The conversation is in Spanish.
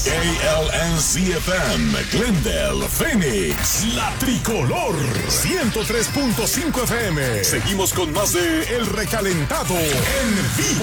KLNC-FM, Glendale, Phoenix, La Tricolor, 103.5 FM. Seguimos con más de El Recalentado en vivo.